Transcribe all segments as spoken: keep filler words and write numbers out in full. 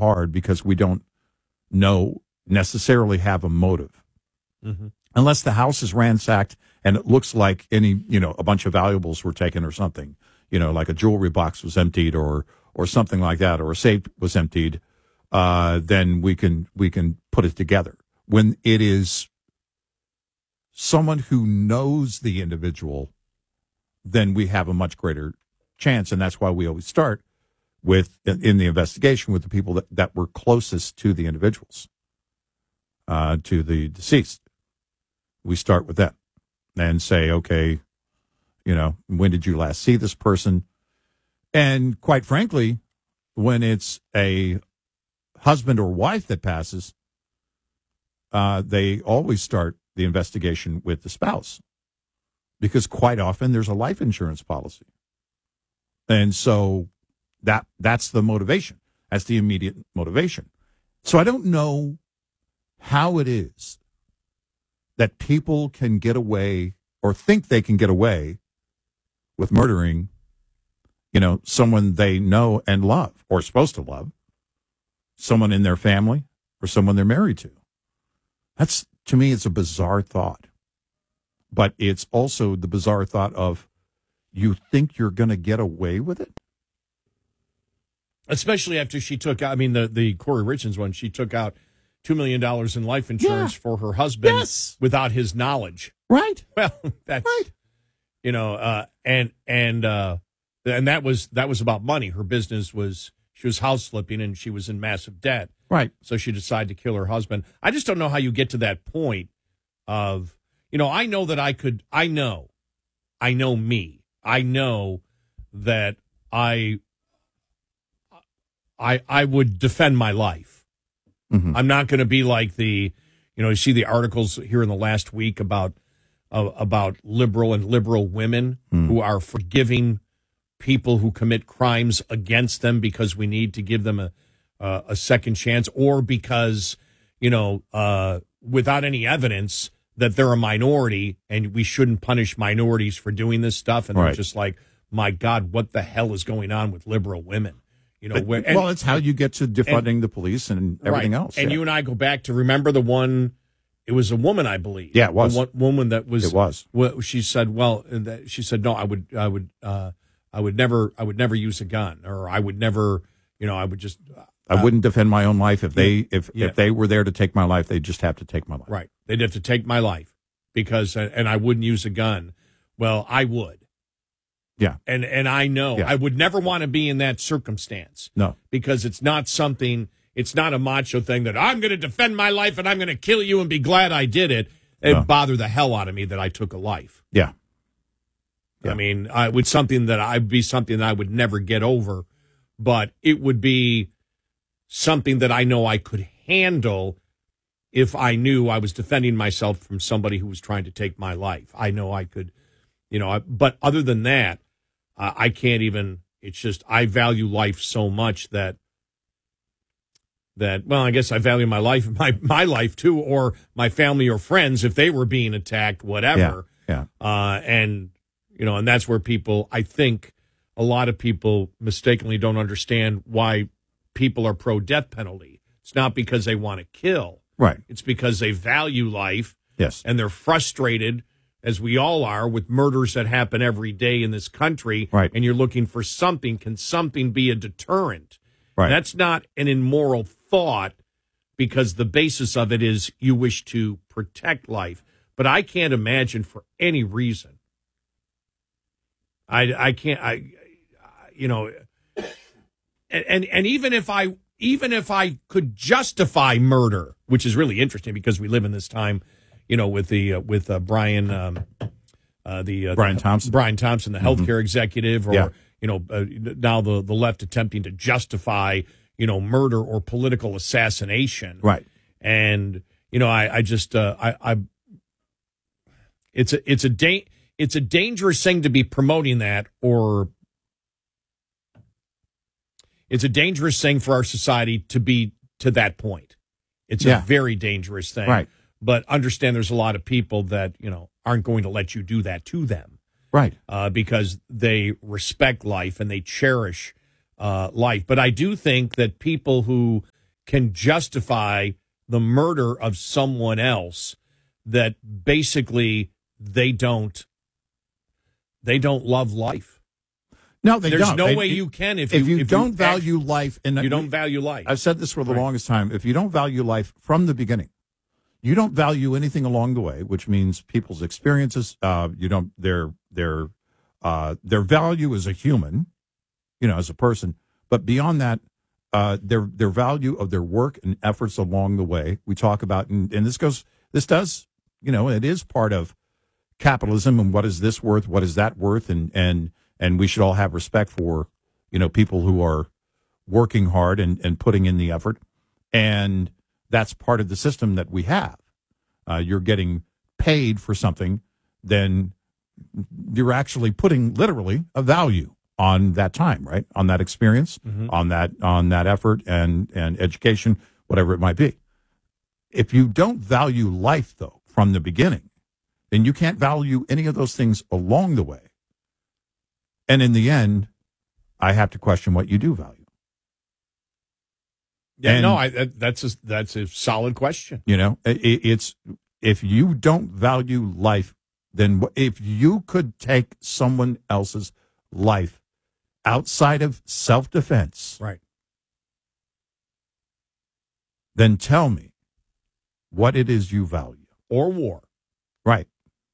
hard because we don't know necessarily have a motive. Mm-hmm. Unless the house is ransacked and it looks like any, you know, a bunch of valuables were taken or something, you know, like a jewelry box was emptied or or something like that, or a safe was emptied, uh, then we can we can put it together. When it is someone who knows the individual, then we have a much greater chance, and that's why we always start with in the investigation with the people that, that were closest to the individuals, uh, to the deceased. We start with that and say, okay, you know, when did you last see this person? And quite frankly, when it's a husband or wife that passes, uh, they always start the investigation with the spouse because quite often there's a life insurance policy. And so that that's the motivation. That's the immediate motivation. So I don't know how it is that people can get away or think they can get away with murdering, you know, someone they know and love or supposed to love, someone in their family or someone they're married to. That's, to me, it's a bizarre thought. But it's also the bizarre thought of you think you're going to get away with it? Especially after she took out, I mean, the, the Corey Richards one, she took out two million dollars in life insurance yeah. for her husband yes. without his knowledge. Right. Well, that's, right. you know, uh, and, and, uh, and that was, that was about money. Her business was, she was house flipping and she was in massive debt. Right. So she decided to kill her husband. I just don't know how you get to that point of, you know, I know that I could, I know, I know me. I know that I, I, I would defend my life. Mm-hmm. I'm not going to be like the, you know, you see the articles here in the last week about, uh, about liberal and liberal women mm. who are forgiving people who commit crimes against them because we need to give them a, uh, a second chance, or because, you know, uh, without any evidence that they're a minority and we shouldn't punish minorities for doing this stuff. And right. they're just like, my God, what the hell is going on with liberal women? You know, but, where, and, well, it's how you get to defunding and, the police and everything right. else. And yeah. you and I go back to remember the one. It was a woman, I believe. Yeah, it was a one, woman that was. It was. Well, she said, "Well, she said, no, I would, I would, uh, I would never, I would never use a gun, or I would never, you know, I would just." Uh, I wouldn't defend my own life if they, if yeah. if they were there to take my life, they'd just have to take my life. Right, they'd have to take my life because, and I wouldn't use a gun. Well, I would. Yeah. And and I know yeah. I would never want to be in that circumstance. No. Because it's not something, it's not a macho thing that I'm going to defend my life and I'm going to kill you and be glad I did it. It no. bothered the hell out of me that I took a life. Yeah. yeah. I mean, I would something that I'd be something that I would never get over, but it would be something that I know I could handle if I knew I was defending myself from somebody who was trying to take my life. I know I could, you know, I, but other than that, Uh, I can't even, it's just, I value life so much that, that, well, I guess I value my life, my, my life too, or my family or friends if they were being attacked, whatever. Yeah. yeah. Uh, and, you know, and that's where people, I think a lot of people mistakenly don't understand why people are pro death penalty. It's not because they want to kill. Right. It's because they value life. Yes. And they're frustrated, as we all are, with murders that happen every day in this country. Right. And you're looking for something. Can something be a deterrent? Right. That's not an immoral thought, because the basis of it is you wish to protect life. But I can't imagine for any reason. I, I can't, I, you know, and, and, and even if I, even if I could justify murder, which is really interesting because we live in this time, you know, with the, uh, with uh, Brian, um, uh, the, uh, Brian the, Thompson, Brian Thompson, the healthcare mm-hmm. executive, or, yeah. you know, uh, now the, the left attempting to justify, you know, murder or political assassination. Right. And, you know, I, I just, uh, I, I, it's a, it's a da- it's a dangerous thing to be promoting that, or it's a dangerous thing for our society to be to that point. It's yeah. a very dangerous thing. Right. But understand there's a lot of people that, you know, aren't going to let you do that to them. Right. Uh, because they respect life and they cherish uh, life. But I do think that people who can justify the murder of someone else that basically they don't they don't love life. No, they There's don't. no They- way it- you can if, If you, you if don't you value life, and you don't value life. I've said this for the Right. longest time. If you don't value life from the beginning, you don't value anything along the way, which means people's experiences. Uh, you don't their their uh, their value as a human, you know, as a person. But beyond that, uh, their their value of their work and efforts along the way. We talk about, and, and this goes, this does, you know, it is part of capitalism. And what is this worth? What is that worth? And and and we should all have respect for, you know, people who are working hard and, and putting in the effort. And that's part of the system that we have. Uh, you're getting paid for something, then you're actually putting literally a value on that time, right? On that experience, Mm-hmm. on that on that effort and, and education, whatever it might be. If you don't value life, though, from the beginning, then you can't value any of those things along the way. And in the end, I have to question what you do value. Yeah, And- no, I, that, that's a, that's a solid question. You know, it, it's if you don't value life, then wh- if you could take someone else's life outside of self-defense, Right. then tell me what it is you value. Or war. Right.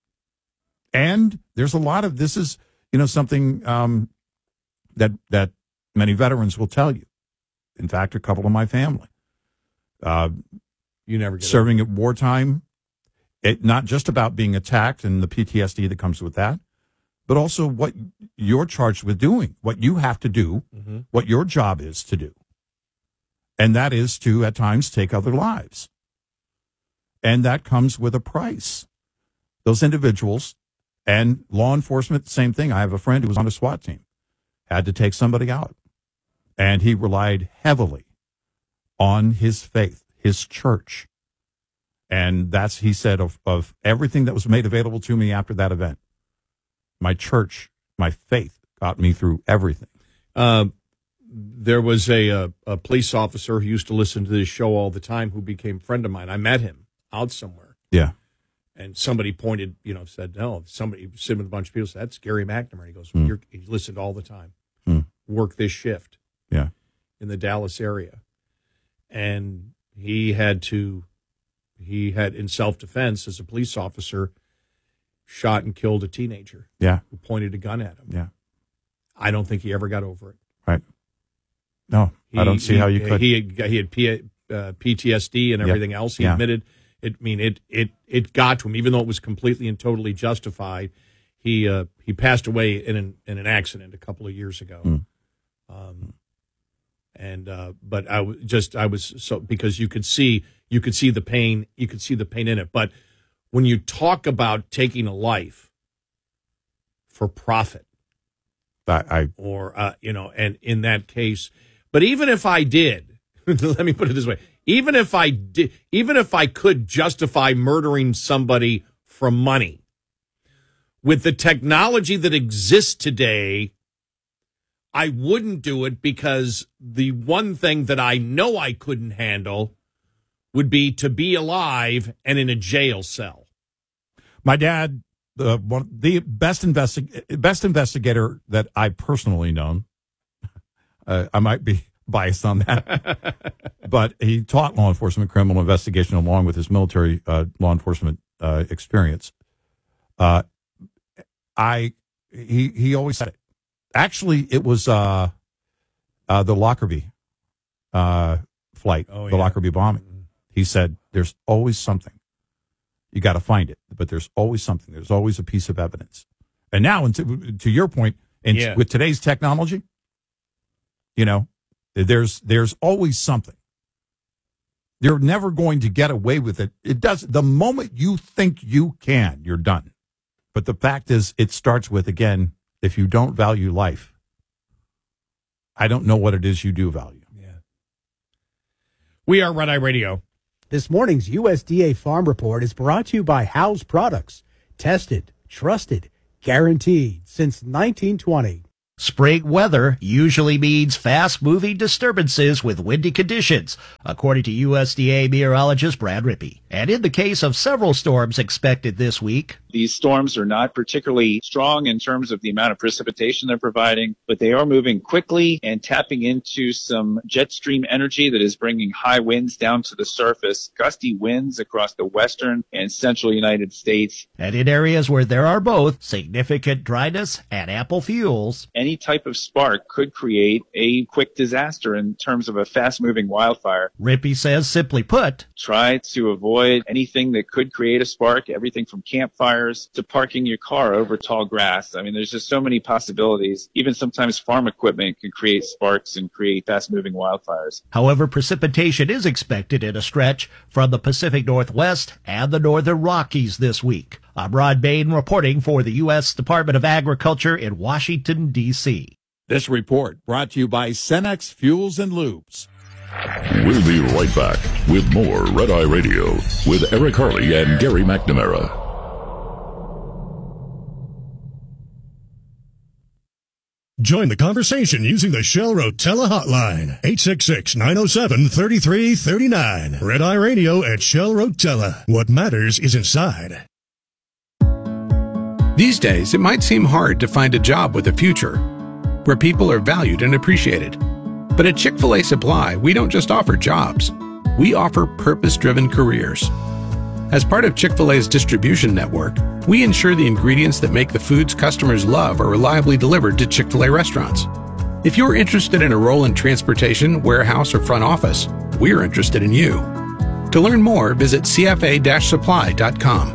And there's a lot of this is, you know, something um, that that many veterans will tell you. In fact, a couple of my family. Uh, You never get serving at wartime, it not just about being attacked and the P T S D that comes with that, but also what you're charged with doing, what you have to do, Mm-hmm. what your job is to do. And that is to, at times, take other lives. And that comes with a price. Those individuals and law enforcement, same thing. I have a friend who was on a SWAT team, had to take somebody out. And he relied heavily on his faith, his church. And that's, he said, of, of everything that was made available to me after that event, my church, my faith got me through everything. Uh, there was a, a a police officer who used to listen to this show all the time who became a friend of mine. I met him out somewhere. Yeah. And somebody pointed, you know, said, no, somebody sitting with a bunch of people said, that's Gary McNamara. He goes, Mm. You're, he listened all the time. Mm. Work this shift. Yeah. In the Dallas area. And he had to, he had, in self-defense as a police officer, shot and killed a teenager Yeah. who pointed a gun at him. Yeah. I don't think he ever got over it. Right. No, He, I don't see he, how you could. He had, he had P, uh, P T S D and Yeah. everything else. He Yeah. admitted it. I mean, it, it, it got to him, even though it was completely and totally justified. He, uh, he passed away in an, in an accident a couple of years ago. Mm. Um, and, uh, but I was just, I was so, because you could see, you could see the pain, you could see the pain in it. But when you talk about taking a life for profit, I, I or uh, you know, and in that case, but even if I did, let me put it this way: even if I did, even if I could justify murdering somebody for money, with the technology that exists today, I wouldn't do it, because the one thing that I know I couldn't handle would be to be alive and in a jail cell. my dad, the one, the best investi- best investigator that I personally known. Uh, I might be biased on that, but he taught law enforcement criminal investigation along with his military uh, law enforcement uh, experience. Uh, I he he always said it. Actually, it was uh, uh, the Lockerbie uh, flight, Oh, the yeah. Lockerbie bombing. He said, "There's always something. You got to find it, but there's always something. There's always a piece of evidence." And now, and to, to your point, and Yeah. with today's technology, you know, there's there's always something. You're never going to get away with it. It does. The moment you think you can, you're done. But the fact is, it starts with, again, if you don't value life, I don't know what it is you do value. Yeah. We are Red Eye Radio. This morning's U S D A Farm Report is brought to you by House Products. Tested, trusted, guaranteed since nineteen twenty. Spring weather usually means fast-moving disturbances with windy conditions, according to U S D A meteorologist Brad Rippey. And in the case of several storms expected this week, these storms are not particularly strong in terms of the amount of precipitation they're providing, but they are moving quickly and tapping into some jet stream energy that is bringing high winds down to the surface, gusty winds across the western and central United States. And in areas where there are both significant dryness and ample fuels, any type of spark could create a quick disaster in terms of a fast-moving wildfire. Rippey says, simply put, try to avoid anything that could create a spark, everything from campfires to parking your car over tall grass. I mean, there's just so many possibilities. Even sometimes farm equipment can create sparks and create fast-moving wildfires. However, precipitation is expected in a stretch from the Pacific Northwest and the Northern Rockies this week. I'm Rod Bain reporting for the U S Department of Agriculture in Washington, D C This report brought to you by Cenex Fuels and Lubes. We'll be right back with more Red Eye Radio with Eric Harley and Gary McNamara. Join the conversation using the Shell Rotella hotline, eight six six, nine oh seven, three three three nine. Red Eye Radio at Shell Rotella. What matters is inside. These days, it might seem hard to find a job with a future, where people are valued and appreciated. But at Chick-fil-A Supply, we don't just offer jobs. We offer purpose-driven careers. As part of Chick-fil-A's distribution network, we ensure the ingredients that make the foods customers love are reliably delivered to Chick-fil-A restaurants. If you're interested in a role in transportation, warehouse, or front office, we're interested in you. To learn more, visit c f a dash supply dot com.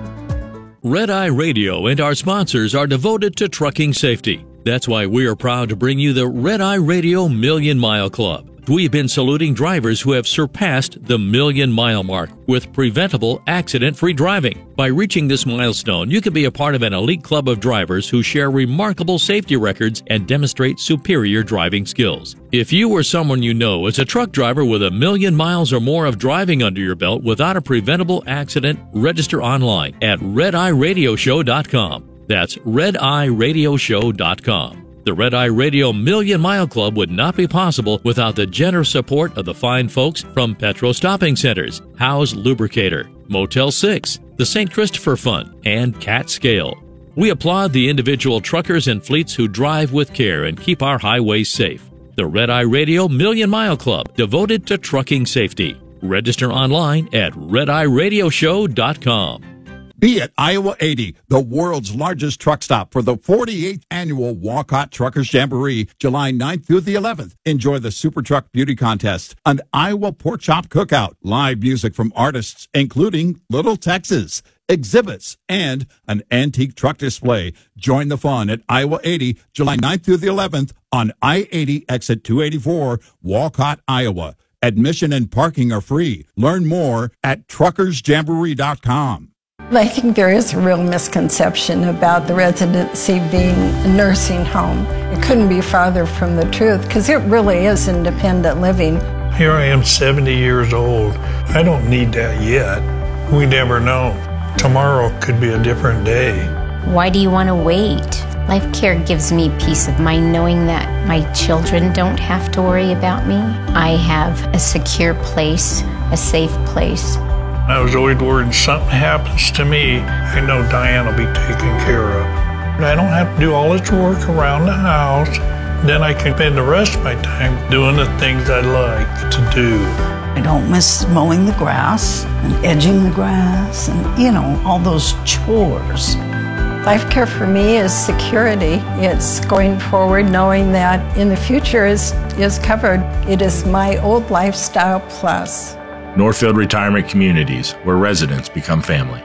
Red Eye Radio and our sponsors are devoted to trucking safety. That's why we are proud to bring you the Red Eye Radio Million Mile Club. We've been saluting drivers who have surpassed the million mile mark with preventable accident-free driving. By reaching this milestone, you can be a part of an elite club of drivers who share remarkable safety records and demonstrate superior driving skills. If you or someone you know is a truck driver with a million miles or more of driving under your belt without a preventable accident, register online at red eye radio show dot com. That's red eye radio show dot com. The Red Eye Radio Million Mile Club would not be possible without the generous support of the fine folks from Petro Stopping Centers, Howe's Lubricator, Motel six, the Saint Christopher Fund, and Cat Scale. We applaud the individual truckers and fleets who drive with care and keep our highways safe. The Red Eye Radio Million Mile Club, devoted to trucking safety. Register online at red eye radio show dot com. Be at Iowa eighty, the world's largest truck stop for the forty-eighth annual Walcott Truckers Jamboree, July ninth through the eleventh. Enjoy the Super Truck Beauty Contest, an Iowa Pork Chop Cookout, live music from artists including Little Texas, exhibits, and an antique truck display. Join the fun at Iowa eighty, July ninth through the eleventh on I eighty exit two eighty-four, Walcott, Iowa. Admission and parking are free. Learn more at truckers jamboree dot com. I think there is a real misconception about the residency being a nursing home. It couldn't be farther from the truth because it really is independent living. Here I am seventy years old. I don't need that yet. We never know. Tomorrow could be a different day. Why do you want to wait? Life Care gives me peace of mind knowing that my children don't have to worry about me. I have a secure place, a safe place. I was always worried something happens to me, I know Diane will be taken care of. I don't have to do all this work around the house. Then I can spend the rest of my time doing the things I like to do. I don't miss mowing the grass and edging the grass and, you know, all those chores. Life Care for me is security. It's going forward knowing that in the future is, is covered. It is my old lifestyle plus. Northfield Retirement Communities, where residents become family.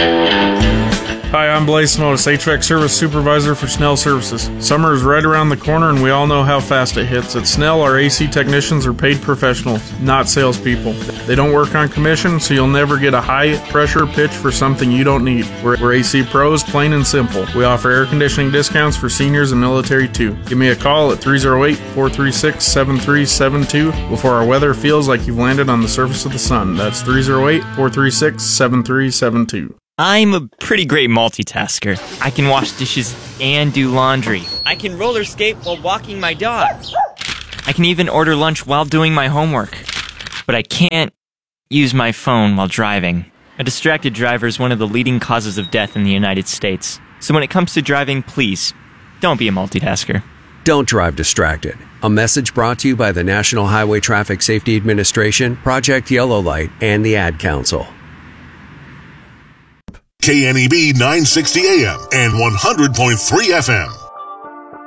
Hi, I'm Blaze Smotis, H V A C Service Supervisor for Snell Services. Summer is right around the corner and we all know how fast it hits. At Snell, our A C technicians are paid professionals, not salespeople. They don't work on commission, so you'll never get a high-pressure pitch for something you don't need. We're, we're A C pros, plain and simple. We offer air conditioning discounts for seniors and military, too. Give me a call at three oh eight, four three six, seven three seven two before our weather feels like you've landed on the surface of the sun. That's three oh eight, four three six, seven three seven two. I'm a pretty great multitasker. I can wash dishes and do laundry. I can roller skate while walking my dog. I can even order lunch while doing my homework. But I can't use my phone while driving. A distracted driver is one of the leading causes of death in the United States. So when it comes to driving, please, don't be a multitasker. Don't drive distracted. A message brought to you by the National Highway Traffic Safety Administration, Project Yellow Light, and the Ad Council. K N E B nine sixty A M and one hundred point three F M.